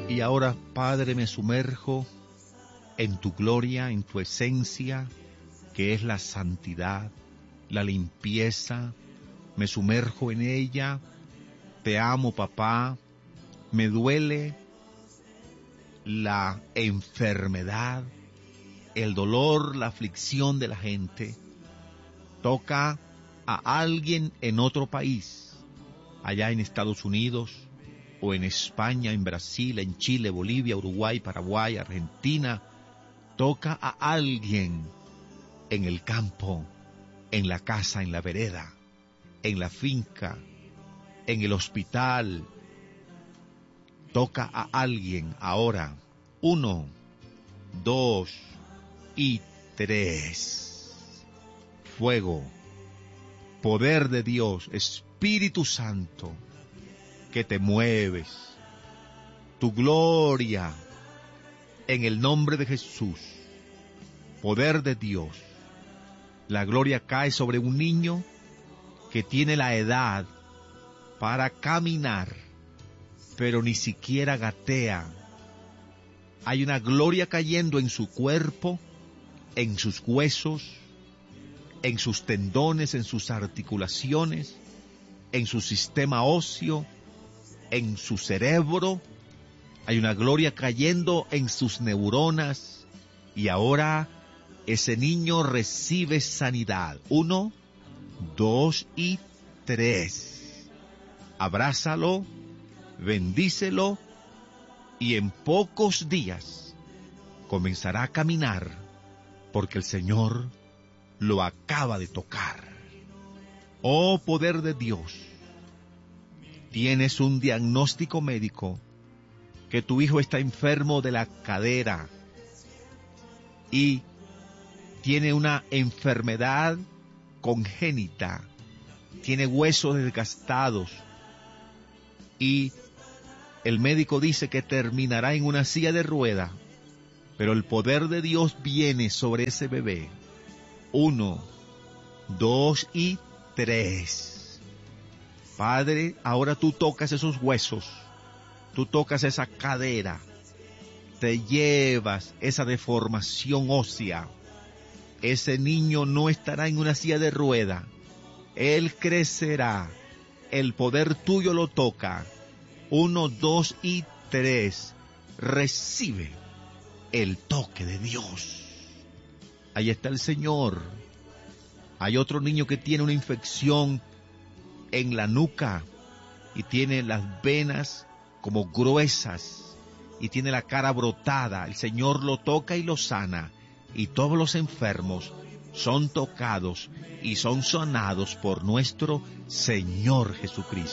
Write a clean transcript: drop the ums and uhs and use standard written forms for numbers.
Y ahora, Padre, me sumerjo en tu gloria, en tu esencia, que es la santidad, la limpieza. Me sumerjo en ella. Te amo, papá. Me duele la enfermedad, el dolor, la aflicción de la gente. Toca a alguien en otro país, allá en Estados Unidos, o en España, en Brasil, en Chile, Bolivia, Uruguay, Paraguay, Argentina. Toca a alguien en el campo, en la casa, en la vereda, en la finca, en el hospital. Toca a alguien ahora. 1, 2 y 3. Fuego, poder de Dios, Espíritu Santo, que te mueves. Tu gloria, en el nombre de Jesús. Poder de Dios. La gloria cae sobre un niño que tiene la edad para caminar, pero ni siquiera gatea. Hay una gloria cayendo en su cuerpo, en sus huesos, en sus tendones, en sus articulaciones, en su sistema óseo, en su cerebro. Hay una gloria cayendo en sus neuronas, y ahora ese niño recibe sanidad. 1, 2 y 3. Abrázalo, bendícelo, y en pocos días comenzará a caminar, porque el Señor lo acaba de tocar. Oh poder de Dios, tienes un diagnóstico médico que tu hijo está enfermo de la cadera y tiene una enfermedad congénita, tiene huesos desgastados, y el médico dice que terminará en una silla de rueda, pero el poder de Dios viene sobre ese bebé. 1, 2 y 3. Padre, ahora tú tocas esos huesos, tú tocas esa cadera, te llevas esa deformación ósea. Ese niño no estará en una silla de rueda, él crecerá, el poder tuyo lo toca. 1, 2 y 3. Recibe el toque de Dios. Ahí está el Señor. Hay otro niño que tiene una infección en la nuca y tiene las venas como gruesas y tiene la cara brotada. El Señor lo toca y lo sana, y todos los enfermos son tocados y son sanados por nuestro Señor Jesucristo.